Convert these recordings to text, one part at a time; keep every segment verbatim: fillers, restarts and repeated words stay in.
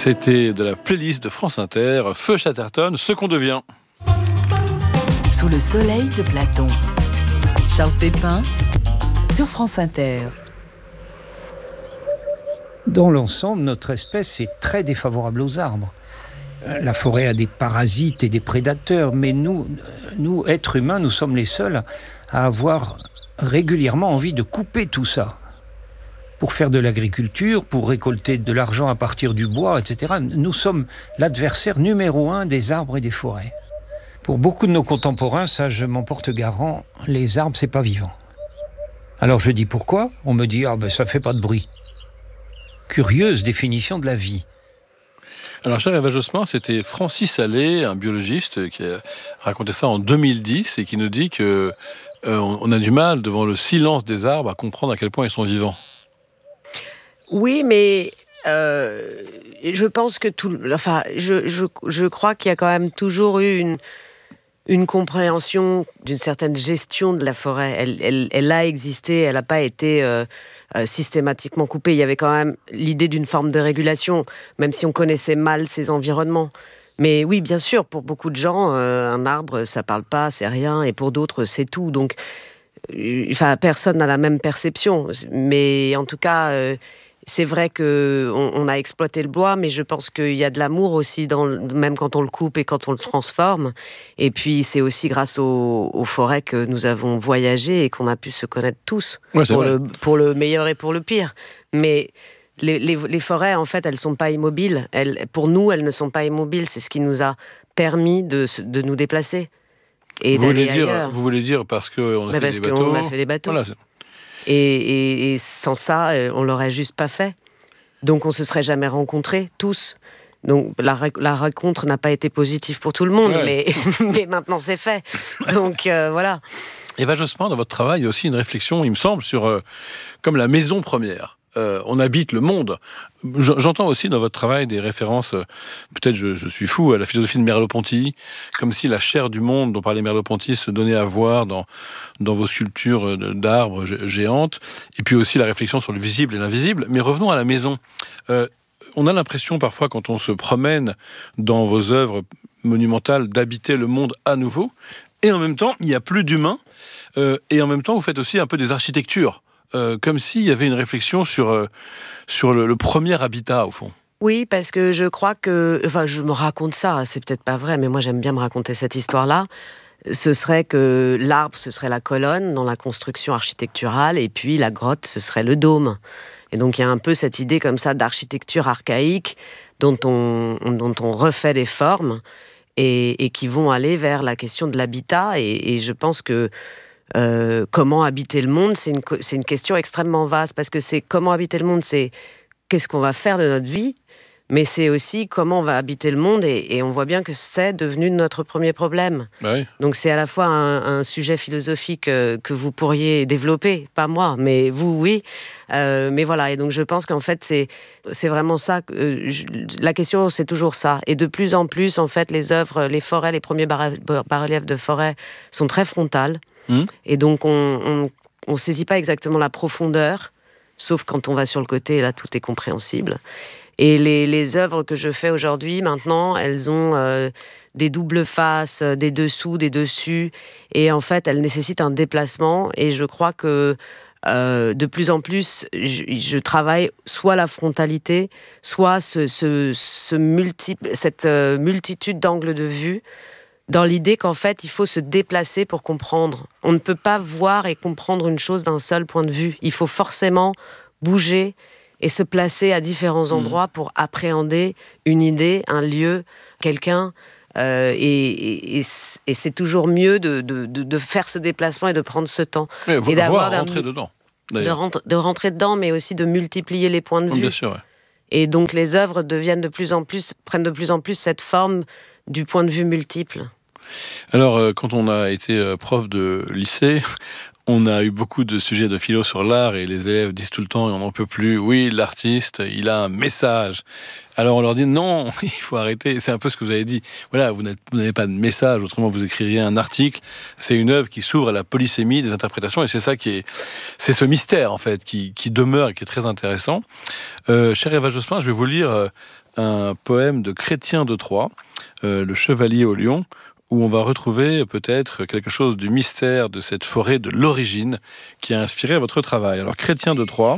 C'était de la playlist de France Inter, Feu Chatterton, ce qu'on devient. Sous le soleil de Platon. Charles Pépin, sur France Inter. Dans l'ensemble, notre espèce est très défavorable aux arbres. La forêt a des parasites et des prédateurs, mais nous, nous, êtres humains, nous sommes les seuls à avoir régulièrement envie de couper tout ça. Pour faire de l'agriculture, pour récolter de l'argent à partir du bois, et cetera. Nous sommes l'adversaire numéro un des arbres et des forêts. Pour beaucoup de nos contemporains, ça je m'en porte garant, les arbres c'est pas vivant. Alors je dis pourquoi ? On me dit ah ben ça fait pas de bruit. Curieuse définition de la vie. Alors, cher Eva Jospin, c'était Francis Allais, un biologiste, qui a raconté ça en deux mille dix et qui nous dit que euh, on a du mal devant le silence des arbres à comprendre à quel point ils sont vivants. Oui, mais euh, je pense que tout, enfin, je, je, je crois qu'il y a quand même toujours eu une, une compréhension d'une certaine gestion de la forêt. Elle, elle, elle a existé, elle n'a pas été euh, euh, systématiquement coupée. Il y avait quand même l'idée d'une forme de régulation, même si on connaissait mal ces environnements. Mais oui, bien sûr, pour beaucoup de gens, euh, un arbre, ça parle pas, c'est rien, et pour d'autres, c'est tout. Donc, euh, enfin, personne n'a la même perception. Mais en tout cas, euh, c'est vrai qu'on on a exploité le bois, mais je pense qu'il y a de l'amour aussi, dans le, même quand on le coupe et quand on le transforme. Et puis, c'est aussi grâce aux, aux forêts que nous avons voyagé et qu'on a pu se connaître tous, ouais, pour, le, pour le meilleur et pour le pire. Mais les, les, les forêts, en fait, elles ne sont pas immobiles. Elles, pour nous, elles ne sont pas immobiles. C'est ce qui nous a permis de, de nous déplacer et vous d'aller voulez dire, ailleurs. Vous voulez dire parce qu'on a, parce qu'on a fait des bateaux. Voilà. Et, et, et sans ça, on l'aurait juste pas fait. Donc on se serait jamais rencontrés, tous. Donc la, la rencontre n'a pas été positive pour tout le monde, ouais. mais, mais maintenant c'est fait. Donc euh, voilà. Eva Jospin, dans votre travail, il y a aussi une réflexion, il me semble, sur euh, comme la maison première. Euh, on habite le monde. J'entends aussi dans votre travail des références, euh, peut-être je, je suis fou, à la philosophie de Merleau-Ponty, comme si la chair du monde dont parlait Merleau-Ponty se donnait à voir dans, dans vos sculptures d'arbres géantes, et puis aussi la réflexion sur le visible et l'invisible. Mais revenons à la maison. Euh, on a l'impression parfois, quand on se promène dans vos œuvres monumentales, d'habiter le monde à nouveau, et en même temps, il n'y a plus d'humains, euh, et en même temps, vous faites aussi un peu des architectures. Euh, comme s'il y avait une réflexion sur, euh, sur le, le premier habitat, au fond. Oui, parce que je crois que... Enfin, je me raconte ça, c'est peut-être pas vrai, mais moi, j'aime bien me raconter cette histoire-là. Ce serait que l'arbre, ce serait la colonne dans la construction architecturale, et puis la grotte, ce serait le dôme. Et donc, il y a un peu cette idée comme ça d'architecture archaïque dont on, dont on refait des formes et, et qui vont aller vers la question de l'habitat. Et, et je pense que Euh, comment habiter le monde, c'est une, c'est une question extrêmement vaste, parce que c'est comment habiter le monde, c'est qu'est-ce qu'on va faire de notre vie, mais c'est aussi comment on va habiter le monde, et, et on voit bien que c'est devenu notre premier problème. Bah oui. Donc c'est à la fois un, un sujet philosophique euh, que vous pourriez développer, pas moi, mais vous, oui. Euh, mais voilà, et donc je pense qu'en fait, c'est, c'est vraiment ça. Euh, je, la question, c'est toujours ça. Et de plus en plus, en fait, les œuvres, les forêts, les premiers bar- bas-reliefs de forêt sont très frontales. Mmh. Et donc, on ne saisit pas exactement la profondeur, sauf quand on va sur le côté, et là, tout est compréhensible. Et les, les œuvres que je fais aujourd'hui, maintenant, elles ont euh, des doubles faces, des dessous, des dessus. Et en fait, elles nécessitent un déplacement. Et je crois que euh, de plus en plus, je, je travaille soit la frontalité, soit ce, ce, ce multi, cette euh, multitude d'angles de vue, dans l'idée qu'en fait, il faut se déplacer pour comprendre. On ne peut pas voir et comprendre une chose d'un seul point de vue. Il faut forcément bouger et se placer à différents endroits mmh. pour appréhender une idée, un lieu, quelqu'un. Euh, et, et, et c'est toujours mieux de, de, de faire ce déplacement et de prendre ce temps. Mais et d'avoir rentrer un, dedans. De, rentre, de rentrer dedans, mais aussi de multiplier les points de vue. Bien sûr, ouais. Et donc les œuvres deviennent de plus en plus, prennent de plus en plus cette forme du point de vue multiple. Alors, euh, quand on a été euh, prof de lycée, On a eu beaucoup de sujets de philo sur l'art et les élèves disent tout le temps, et on n'en peut plus, oui, l'artiste, il a un message. Alors on leur dit non, il faut arrêter. C'est un peu ce que vous avez dit. Voilà, vous n'avez pas de message, autrement vous écririez un article. C'est une œuvre qui s'ouvre à la polysémie des interprétations et c'est ça qui est, c'est ce mystère en fait qui, qui demeure et qui est très intéressant. Euh, cher Eva Jospin, je vais vous lire euh, un poème de Chrétien de Troyes, euh, le Chevalier au lion, où on va retrouver peut-être quelque chose du mystère de cette forêt de l'origine qui a inspiré votre travail. Alors, Chrétien de Troyes,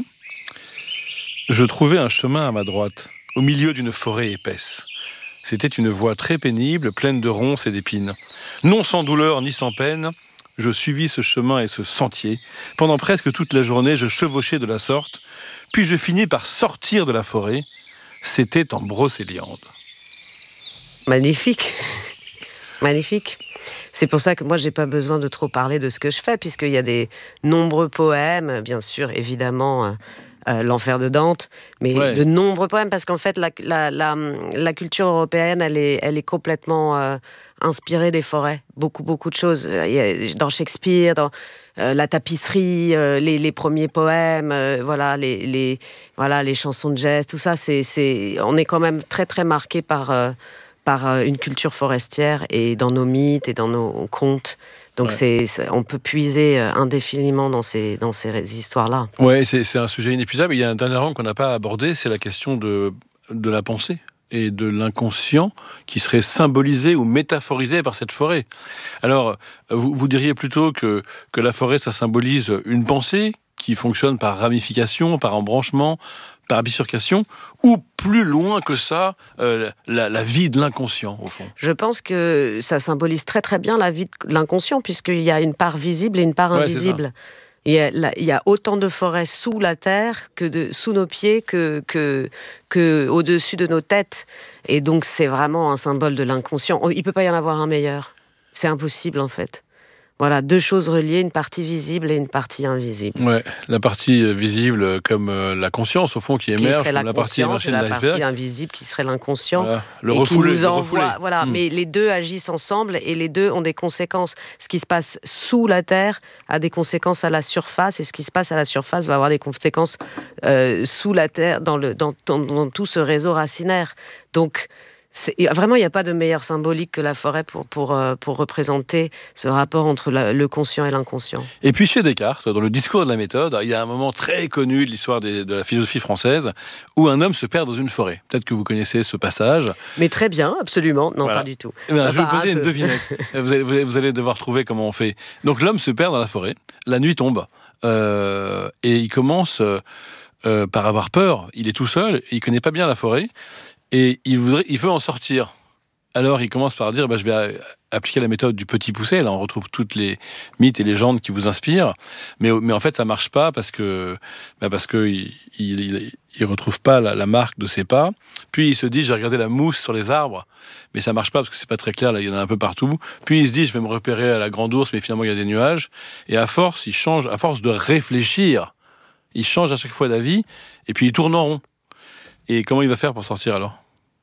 je trouvais un chemin à ma droite, au milieu d'une forêt épaisse. C'était une voie très pénible, pleine de ronces et d'épines. Non sans douleur ni sans peine, je suivis ce chemin et ce sentier. Pendant presque toute la journée, je chevauchais de la sorte, puis je finis par sortir de la forêt. C'était en Brocéliande. Magnifique. Magnifique. C'est pour ça que moi, j'ai pas besoin de trop parler de ce que je fais, puisqu'il y a des nombreux poèmes, bien sûr, évidemment, euh, euh, l'Enfer de Dante, mais ouais. de nombreux poèmes, parce qu'en fait, la, la, la, la culture européenne, elle est, elle est complètement euh, inspirée des forêts. Beaucoup, beaucoup de choses. Dans Shakespeare, dans euh, la tapisserie, euh, les, les premiers poèmes, euh, voilà, les, les, voilà, les chansons de jazz, tout ça, c'est, c'est, on est quand même très, très marqué par... Euh, par une culture forestière et dans nos mythes et dans nos contes. Donc ouais. c'est, c'est, on peut puiser indéfiniment dans ces, dans ces histoires-là. Oui, c'est, c'est un sujet inépuisable. Il y a un dernier angle qu'on n'a pas abordé, c'est la question de, de la pensée et de l'inconscient qui serait symbolisé ou métaphorisé par cette forêt. Alors, vous, vous diriez plutôt que, que la forêt, ça symbolise une pensée qui fonctionne par ramification, par embranchement, par bifurcation, ou plus loin que ça, euh, la, la vie de l'inconscient, au fond? Je pense que ça symbolise très très bien la vie de l'inconscient, puisqu'il y a une part visible et une part ouais, invisible. Il y, a, là, il y a autant de forêts sous la terre, que de, sous nos pieds, que, que, que au-dessus de nos têtes. Et donc c'est vraiment un symbole de l'inconscient. Il ne peut pas y en avoir un meilleur. C'est impossible en fait. Voilà, deux choses reliées, une partie visible et une partie invisible. Ouais, la partie visible comme euh, la conscience, au fond, qui émerge, comme la, la partie émergée de l'iceberg. La partie invisible qui serait l'inconscient. Voilà, le refoulé. Qui nous envoie, le refoulé. Voilà, mmh. Mais les deux agissent ensemble et les deux ont des conséquences. Ce qui se passe sous la terre a des conséquences à la surface et ce qui se passe à la surface va avoir des conséquences euh, sous la terre, dans, le, dans, dans, dans tout ce réseau racinaire. Donc, c'est, vraiment, il n'y a pas de meilleure symbolique que la forêt pour, pour, pour représenter ce rapport entre la, le conscient et l'inconscient. Et puis chez Descartes, dans le discours de la méthode, il y a un moment très connu de l'histoire des, de la philosophie française où un homme se perd dans une forêt. Peut-être que vous connaissez ce passage. Mais très bien, absolument. Non, voilà. Pas du tout. Eh bien, enfin, je vais vous poser une peu. devinette. vous, allez, vous allez devoir trouver comment on fait. Donc l'homme se perd dans la forêt, la nuit tombe, euh, et il commence euh, par avoir peur. Il est tout seul, il ne connaît pas bien la forêt. Et il, voudrait, il veut en sortir. Alors il commence par dire bah, je vais appliquer la méthode du petit poucet. Là on retrouve toutes les mythes et légendes qui vous inspirent. Mais, mais en fait ça ne marche pas parce que bah, parce qu'il ne retrouve pas la, la marque de ses pas. Puis il se dit j'ai regardé la mousse sur les arbres. Mais ça ne marche pas parce que ce n'est pas très clair. Là, il y en a un peu partout. Puis il se dit je vais me repérer à la grande ourse. Mais finalement il y a des nuages. Et à force, il change, à force de réfléchir, il change à chaque fois d'avis. Et puis il tourne en rond. Et comment il va faire pour sortir alors ?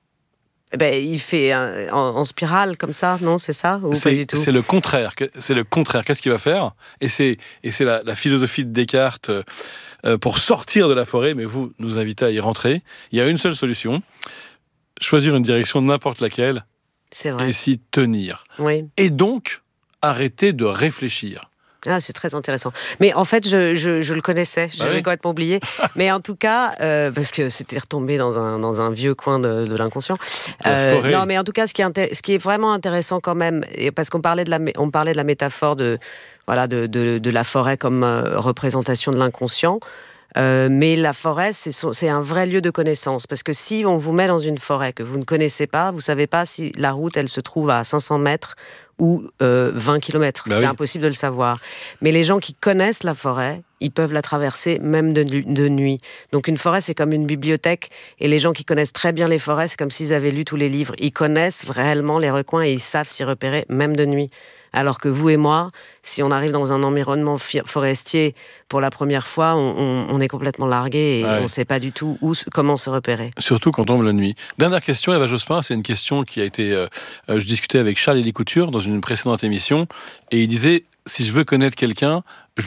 Ben, il fait un, en, en spirale comme ça, non, c'est ça ou c'est, pas du tout? C'est le contraire. C'est le contraire. Qu'est-ce qu'il va faire? Et c'est, et c'est la, la philosophie de Descartes euh, pour sortir de la forêt, mais vous nous invitez à y rentrer. Il y a une seule solution, choisir une direction n'importe laquelle c'est vrai. Et s'y tenir. Oui. Et donc, arrêter de réfléchir. Ah, c'est très intéressant. Mais en fait, je, je, je le connaissais, j'avais ah oui. complètement oublié. Mais en tout cas, euh, parce que c'était retombé dans un, dans un vieux coin de, de l'inconscient. Euh, non, mais en tout cas, ce qui est, intér- ce qui est vraiment intéressant quand même, et parce qu'on parlait de la, on parlait de la métaphore de, voilà, de, de, de la forêt comme euh, représentation de l'inconscient. Euh, mais la forêt, c'est, son, c'est un vrai lieu de connaissance. Parce que si on vous met dans une forêt que vous ne connaissez pas, vous ne savez pas si la route, elle se trouve à cinq cents mètres ou euh, vingt kilomètres. Bah c'est oui. impossible de le savoir. Mais les gens qui connaissent la forêt, ils peuvent la traverser même de, de nuit. Donc une forêt, c'est comme une bibliothèque. Et les gens qui connaissent très bien les forêts, c'est comme s'ils avaient lu tous les livres. Ils connaissent réellement les recoins et ils savent s'y repérer même de nuit. Alors que vous et moi, si on arrive dans un environnement forestier pour la première fois, on, on, on est complètement largué et ouais. on ne sait pas du tout où, comment se repérer. Surtout quand tombe la nuit. Dernière question, Eva Jospin, c'est une question qui a été... Euh, je discutais avec Charles Élie Couture dans une précédente émission et il disait, si je veux connaître quelqu'un, je